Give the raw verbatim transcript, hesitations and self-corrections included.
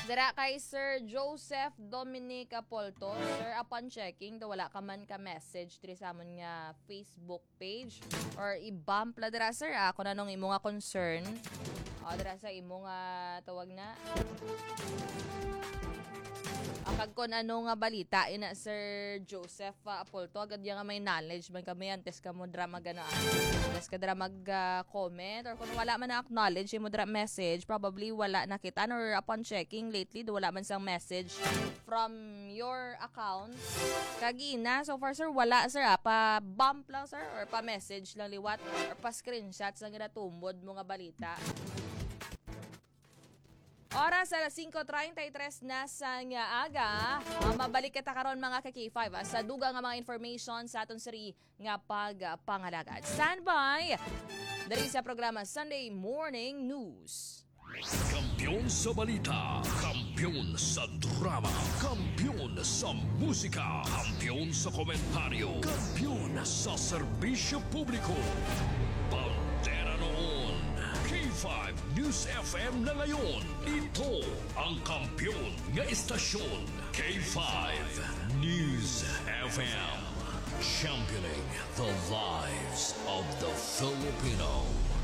Dara kay Sir Joseph Dominic Apolto. Sir, upon checking, daw wala ka man ka message diri sa amon nga Facebook page or i-bump la dira sir ah, kung anong imo nga concern. O dira sa imo nga tawag na akag kon ano nga balita ina Sir Joseph uh, Apolto agad yang nga may knowledge man kami antes ka mo dra magana antes ka dra mag uh, comment or kung wala man na acknowledge mo dra message probably wala nakita or upon checking lately do wala man sang message from your account kagina so far sir wala sir ah, pa bump lang sir or pa message lang liwat or pa screenshots lang ginatumbod mo nga balita. Oras alas singko treinta y tres na sa nga aga. Uh, mabalik kita karon mga ka-K five uh, sa dugang nga mga information sa aton siri nga pagpangalagad. Standby! Dari sa programa Sunday Morning News. Kampiyon sa balita, kampiyon sa drama, kampiyon sa musika, kampiyon sa komentaryo, kampiyon sa serbisyo publiko. Bandera noon. K five News F M na ngayon. Ito ang kampiyon nga istasyon. K five News F M. Championing the lives of the Filipino.